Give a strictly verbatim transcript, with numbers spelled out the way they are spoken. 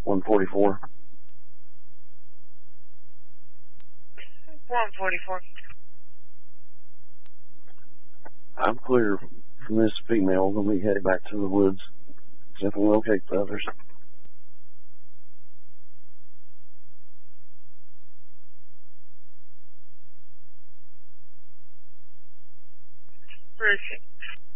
one forty-four. one forty-four. I'm clear from this female. We're going to be headed back to the woods. See if we can locate the others. Perfect.